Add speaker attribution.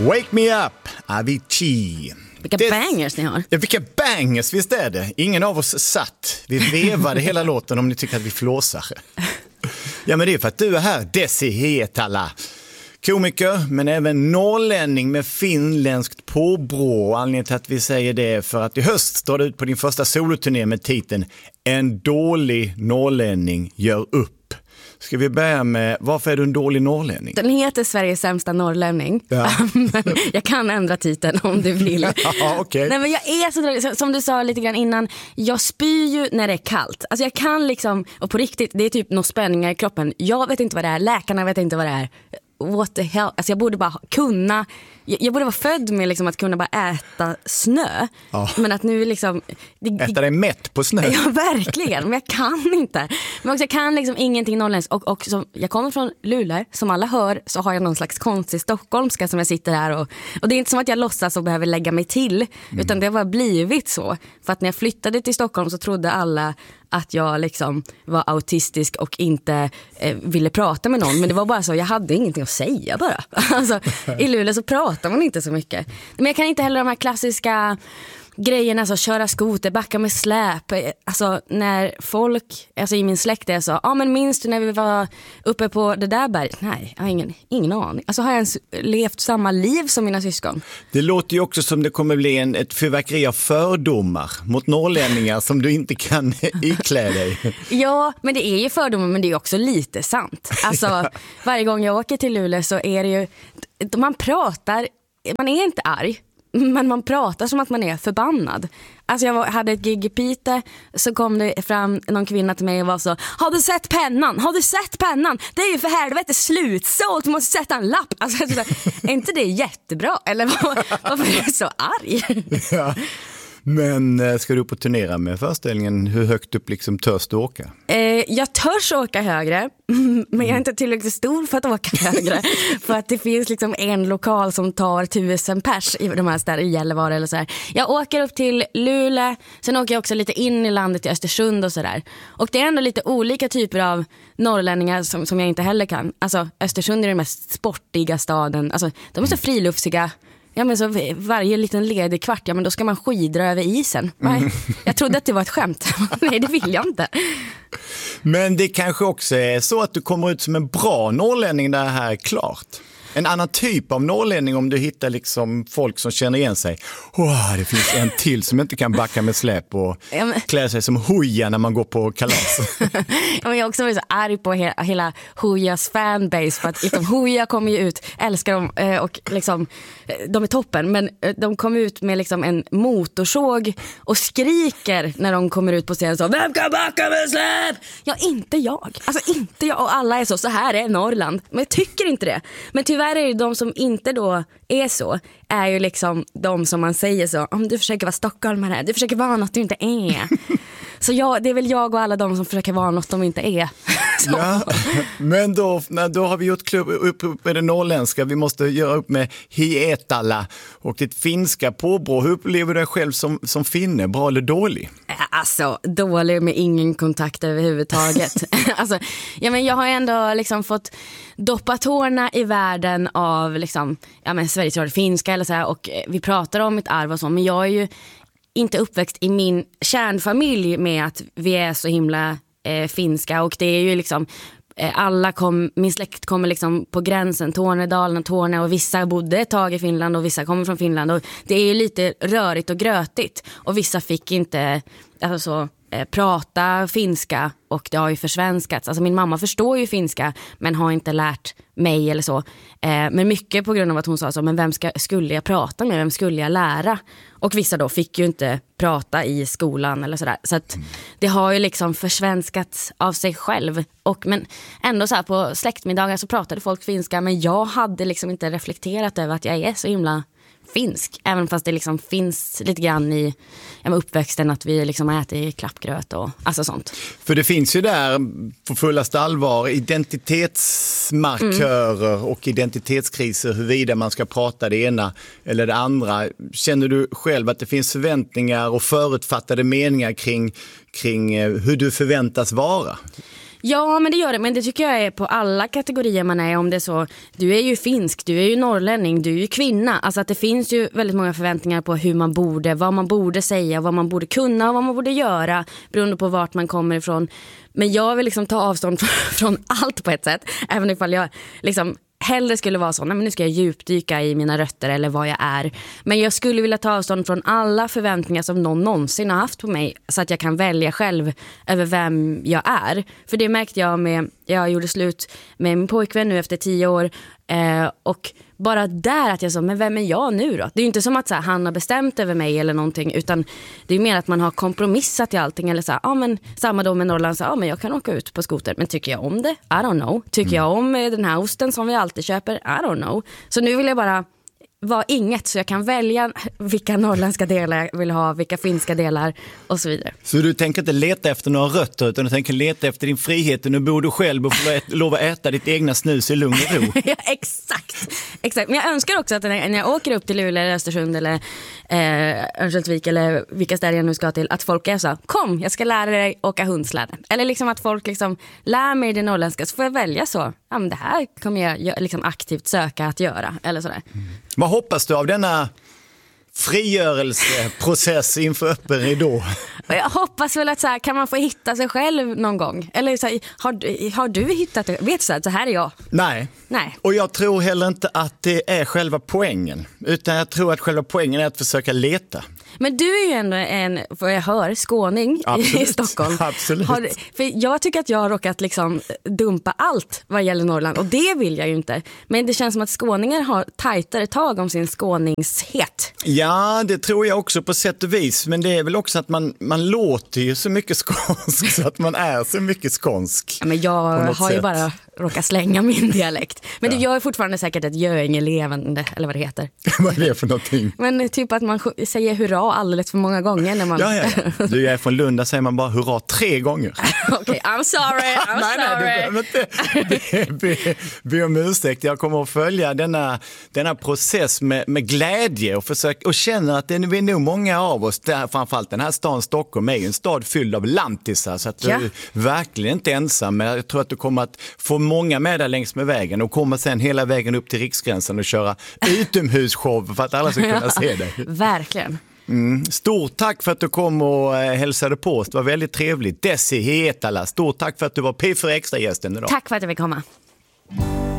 Speaker 1: Wake me up, Avicii.
Speaker 2: Vilka bangers ni har.
Speaker 1: Ja, vilka bangers, visst är det. Ingen av oss satt. Vi vevade hela låten om ni tycker att vi flåsar. Ja, men det är för att du är här, Desi Hietala. Komiker, men även norrlänning med finländskt påbrå. Anledningen till att vi säger det är för att i höst står du ut på din första soloturné med titeln En dålig norrlänning gör upp. Ska vi börja med, varför är du en dålig norrlänning?
Speaker 2: Den heter Sveriges sämsta norrlänning. Ja. Men jag kan ändra titeln om du vill.
Speaker 1: Ja, okay.
Speaker 2: Nej, men jag är så dålig, som du sa lite grann innan. Jag spyr ju när det är kallt. Alltså jag kan liksom, och på riktigt, det är typ några spänningar i kroppen. Jag vet inte vad det är, läkarna vet inte vad det är. What the hell? Alltså jag borde bara kunna. Jag borde vara född med liksom att kunna bara äta snö. Ja. Men att nu liksom
Speaker 1: äta dig mätt på snö.
Speaker 2: Ja, verkligen. Men jag kan inte. Men också jag kan liksom ingenting norrländskt. Och så, jag kommer från Luleå. Som alla hör så har jag någon slags konstig stockholmska som jag sitter här. Och det är inte som att jag låtsas och behöver lägga mig till. Utan det har bara blivit så. För att när jag flyttade till Stockholm så trodde alla att jag liksom var autistisk och inte ville prata med någon. Men det var bara så, jag hade ingenting att säga bara. Alltså, i Luleå så pratar man inte så mycket. Men jag kan inte heller de här klassiska grejerna, alltså köra skoter, backa med släp. Alltså när folk, alltså i min släkt är så, men minns du när vi var uppe på det där berget? Nej, jag har ingen aning. Alltså har jag ens levt samma liv som mina syskon?
Speaker 1: Det låter ju också som det kommer bli ett fyrverkeri av fördomar mot norrlänningar som du inte kan iklä dig. Ja,
Speaker 2: men det är ju fördomar, men det är också lite sant. Alltså varje gång jag åker till Luleå så är det ju, man pratar, man är inte arg. Men man pratar som att man är förbannad. Alltså jag hade ett gig i Piteå. Så kom det fram någon kvinna till mig och var så: Har du sett pennan? Har du sett pennan? Det är ju för helvete slutsålt. Du måste sätta en lapp. Alltså, är inte det jättebra? Eller varför är du så arg?
Speaker 1: Ja. Men ska du upp och turnera med föreställningen? Hur högt upp liksom törs du åka?
Speaker 2: Jag törs åka högre. Men jag är inte tillräckligt stor för att åka högre. För att det finns liksom en lokal som tar 1000 pers i de här städerna, i Gällivare eller så här. Jag åker upp till Luleå. Sen åker jag också lite in i landet till Östersund och sådär. Och det är ändå lite olika typer av norrlänningar som jag inte heller kan. Alltså Östersund är den mest sportiga staden. Alltså de är så friluftsiga. Ja, men så varje liten ledig kvart, ja men då ska man skidra över isen. Nej, jag trodde att det var ett skämt. Nej, det vill jag inte.
Speaker 1: Men det kanske också är så att du kommer ut som en bra norrlänning när det här är klart. En annan typ av norrlänning om du hittar liksom folk som känner igen sig. Det finns en till som inte kan backa med släp och klä sig som Hooja när man går på kalas.
Speaker 2: Jag är också så arg på hela Hoojas fanbase för att liksom, Hooja kommer ju ut, älskar dem och liksom, de är toppen, men de kommer ut med liksom en motorsåg och skriker när de kommer ut på scenen så: Vem kan backa med släp? Ja, inte jag. Alltså inte jag, och alla är så här är Norrland. Men jag tycker inte det. Men tyvärr är det de som inte då är så, är ju liksom de som man säger så: Om du försöker vara stockholmare, du försöker vara något du inte är. Så det är väl jag och alla de som försöker vara något de inte är.
Speaker 1: Ja, men då har vi gjort upp med det norrländska. Vi måste göra upp med Hietala och ditt finska påbrå. Hur upplever du dig själv som finne? Bra eller dålig?
Speaker 2: Alltså, dålig med ingen kontakt överhuvudtaget. Alltså, ja, men jag har ändå liksom fått doppa tårna i världen av liksom, Sveriges Radio finska eller så här, och vi pratar om mitt arv och så, men jag är ju inte uppväxt i min kärnfamilj med att vi är så himla finska, och det är ju liksom min släkt kommer liksom på gränsen, Tornedalen och Torne, och vissa bodde ett tag i Finland och vissa kommer från Finland, och det är ju lite rörigt och grötigt, och vissa fick inte prata finska, och det har ju försvenskats. Alltså min mamma förstår ju finska men har inte lärt mig eller så. Men mycket på grund av att hon sa så: men vem skulle jag prata med? Vem skulle jag lära? Och vissa då fick ju inte prata i skolan eller sådär. Så att det har ju liksom försvenskats av sig själv. Men ändå så här på släktmiddagar så pratade folk finska, men jag hade liksom inte reflekterat över att jag är så himla finsk, även fast det liksom finns lite grann i uppväxten att vi liksom äter klappgröt och alltså sånt.
Speaker 1: För det finns ju där på fullaste allvar identitetsmarkörer och identitetskriser, huruvida man ska prata det ena eller det andra. Känner du själv att det finns förväntningar och förutfattade meningar kring hur du förväntas vara?
Speaker 2: Ja, men det gör det. Men det tycker jag är på alla kategorier man är. Om det är så, du är ju finsk, du är ju norrlänning, du är ju kvinna. Alltså att det finns ju väldigt många förväntningar på hur man borde, vad man borde säga, vad man borde kunna och vad man borde göra beroende på vart man kommer ifrån. Men jag vill liksom ta avstånd från allt på ett sätt. Även ifall jag liksom hellre skulle vara så, nej, men nu ska jag djupdyka i mina rötter eller vad jag är. Men jag skulle vilja ta avstånd från alla förväntningar som någon någonsin har haft på mig, så att jag kan välja själv över vem jag är. För det märkte jag gjorde slut med min pojkvän nu efter 10 år. Och bara där att jag sa, men vem är jag nu då? Det är ju inte som att så här, han har bestämt över mig eller någonting, utan det är mer att man har kompromissat i allting. Eller så här, men samma då med Norrland, så men jag kan åka ut på skoter. Men tycker jag om det? I don't know. Tycker jag om den här osten som vi alltid köper? I don't know. Så nu vill jag bara vara inget, så jag kan välja vilka norrländska delar jag vill ha, vilka finska delar och så vidare.
Speaker 1: Så du tänker inte leta efter några rötter, utan du tänker leta efter din frihet. Nu bor du själv och får lov att äta ditt egna snus i lugn och ro.
Speaker 2: Ja, exakt. Men jag önskar också att när jag åker upp till Luleå eller Östersund eller Örnsköldsvik eller vilka städer jag nu ska till, att folk är så, kom, jag ska lära dig åka hundsläde. Eller liksom att folk liksom lär mig det norrländska, så får jag välja så. Ja, men det här kommer jag liksom aktivt söka att göra. Eller sådär.
Speaker 1: Vad hoppas du av denna frigörelseprocess inför öppen ridå?
Speaker 2: Jag hoppas väl att så här, kan man få hitta sig själv någon gång? Eller så här, har du hittat det? Vet så här är jag.
Speaker 1: Nej. Och jag tror heller inte att det är själva poängen. Utan jag tror att själva poängen är att försöka leta.
Speaker 2: Men du är ju ändå vad jag hör, skåning. Absolut. I Stockholm.
Speaker 1: Absolut.
Speaker 2: För jag tycker att jag har råkat liksom dumpa allt vad gäller Norrland. Och det vill jag ju inte. Men det känns som att skåningar har tajtare tag om sin skåningshet. Ja,
Speaker 1: det tror jag också på sätt och vis. Men det är väl också att man låter ju så mycket skånsk, så att man är så mycket skånsk.
Speaker 2: Ja, men jag har ju bara råkat slänga min dialekt. Men jag är fortfarande säkert ett göingelevande, eller vad det heter.
Speaker 1: Vad är det för någonting?
Speaker 2: Men typ att man säger hurra alldeles för många gånger när man...
Speaker 1: Ja. Du är från Lund, där säger man bara hurra 3 gånger.
Speaker 2: Okej, I'm sorry.
Speaker 1: Nej, be om ursäkt. Jag kommer att följa denna process med glädje och försöka, och känner att det är nog många av oss, där, framförallt den här staden Stockholm är ju en stad fylld av lantisar, så att du är verkligen inte ensam. Men jag tror att du kommer att få många med där längs med vägen och kommer sen hela vägen upp till Riksgränsen och köra utomhusshow för att alla ska kunna se dig.
Speaker 2: Verkligen.
Speaker 1: Stort tack för att du kom och hälsade på oss. Det var väldigt trevligt. Desi Hietala, stort tack för att du var P4 Extra-gästen idag.
Speaker 2: Tack för att jag fick komma.